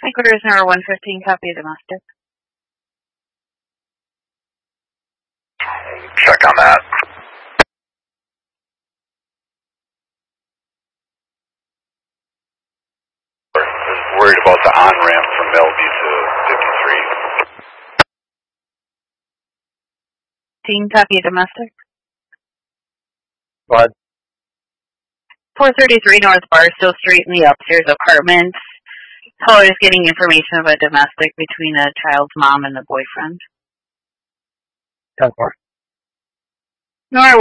Headquarters number 115, copy domestic. Check on that. Worried about the on-ramp from Bellevue to 53. Copy domestic. Go ahead. 433 North Barstow Street in the upstairs apartments. Caller is getting information of a domestic between a child's mom and the boyfriend. 10-4. Nora